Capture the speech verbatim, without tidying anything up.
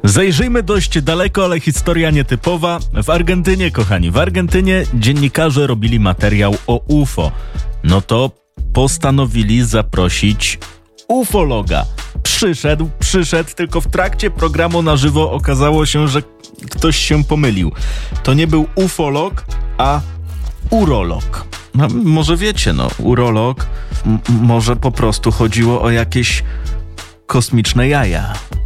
Zajrzyjmy dość daleko, ale historia nietypowa. W Argentynie, kochani, w Argentynie dziennikarze robili materiał o U F O. No to postanowili zaprosić ufologa. Przyszedł, przyszedł, tylko w trakcie programu na żywo okazało się, że ktoś się pomylił. To nie był ufolog, a urolog. No, może wiecie, no, urolog, m- może po prostu chodziło o jakieś kosmiczne jaja.